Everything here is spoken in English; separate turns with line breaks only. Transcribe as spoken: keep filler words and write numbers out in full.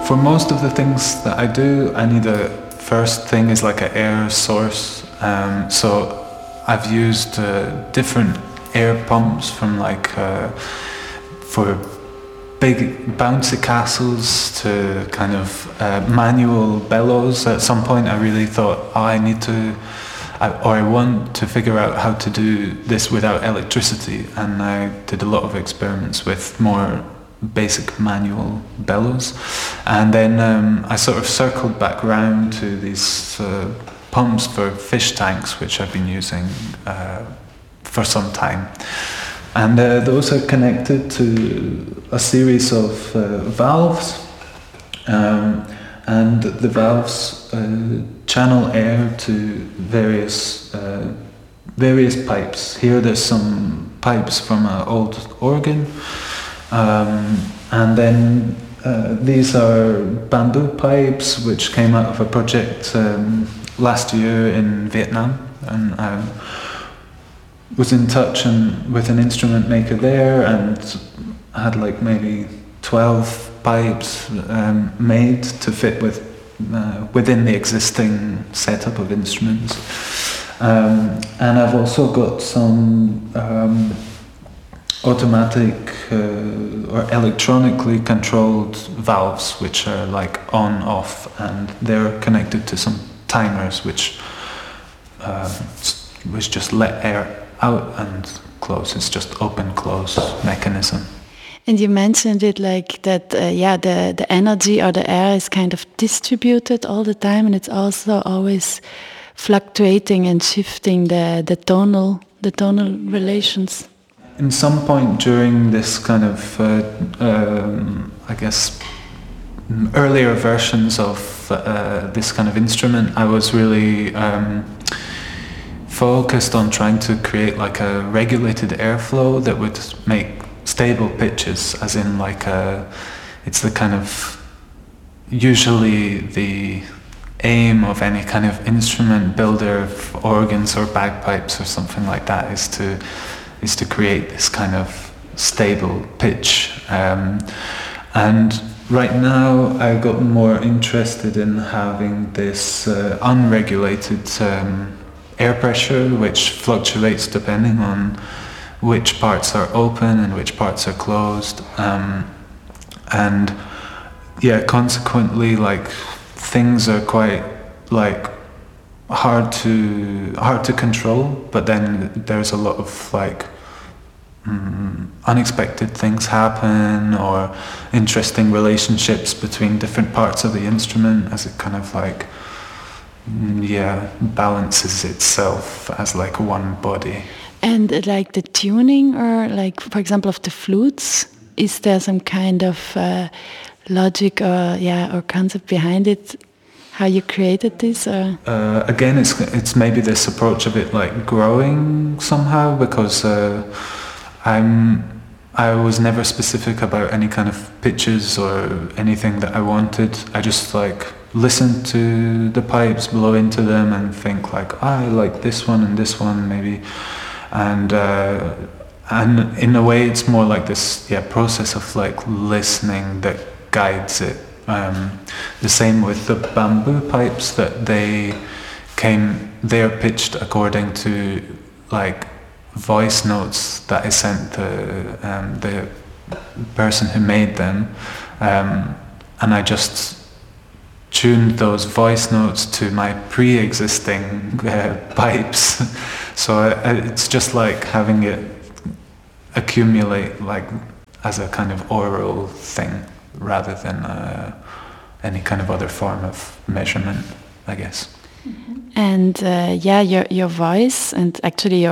For most of the things that I do, I need a first thing is like an air source. Um, so I've used uh, different air pumps from like uh, for big bouncy castles to kind of uh, manual bellows. At some point I really thought, oh, I need to, I, or I want to figure out how to do this without electricity, and I did a lot of experiments with more basic manual bellows, and then um, I sort of circled back round to these uh, pumps for fish tanks, which I've been using uh, for some time. And uh, those are connected to a series of uh, valves, um, and the valves uh, channel air to various uh, various pipes. Here there's some pipes from an old organ, um, and then uh, these are bamboo pipes which came out of a project um, last year in Vietnam, and I was in touch and with an instrument maker there, and had like maybe twelve pipes um, made to fit with uh, within the existing setup of instruments. Um, and I've also got some um, automatic uh, or electronically controlled valves, which are like on, off, and they're connected to some timers, which uh, which just let air out and close. It's just open close mechanism.
And you mentioned it like that, uh, yeah, the, the energy or the air is kind of distributed all the time, and it's also always fluctuating and shifting the, the tonal the tonal relations.
In some point during this kind of, uh, um, I guess, earlier versions of uh, this kind of instrument, I was really um, focused on trying to create like a regulated airflow that would make stable pitches, as in like a, it's the kind of, usually the aim of any kind of instrument builder of organs or bagpipes or something like that is to is to create this kind of stable pitch. Um, and right now I've gotten more interested in having this uh, unregulated um, air pressure, which fluctuates depending on which parts are open and which parts are closed. Um, and yeah, consequently, like, things are quite like hard to hard to control, but then there's a lot of like um, unexpected things happen, or interesting relationships between different parts of the instrument as it kind of like yeah balances itself as like one body.
And uh, like the tuning, or like for example of the flutes, is there some kind of uh, logic or yeah or concept behind it? How you created this? Or?
Uh, again, it's it's maybe this approach of it like growing somehow, because uh, I'm I was never specific about any kind of pitches or anything that I wanted. I just like listen to the pipes, blow into them, and think like, oh, I like this one and this one maybe, and uh, and in a way it's more like this yeah process of like listening that guides it. Um, the same with the bamboo pipes, that they came, they're pitched according to like voice notes that I sent the um, the person who made them, um, and I just tuned those voice notes to my pre-existing uh, pipes. So I, it's just like having it accumulate like as a kind of oral thing, rather than uh, any kind of other form of measurement, I guess.
And uh, yeah, your your voice and actually your